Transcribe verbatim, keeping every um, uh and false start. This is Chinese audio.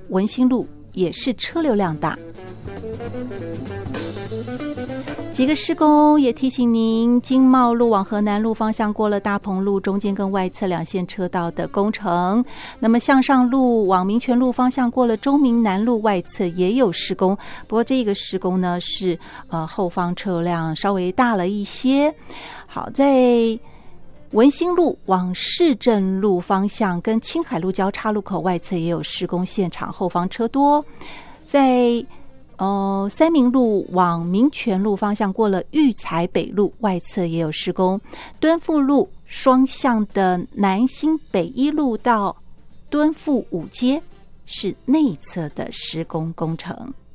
文心路也是车流量大。几个施工也提醒您，经贸路往河南路方向过了大鹏路中间跟外侧两线车道的工程，那么向上路往民权路方向过了中民南路外侧也有施工，不过这个施工呢是呃后方车辆稍微大了一些。好，在文心路往市政路方向跟青海路交叉路口外侧也有施工现场，后方车多。在呃，三民路往民权路方向过了育才北路外侧也有施工，敦富路双向的南新北一路到敦富五街是内侧的施工工程。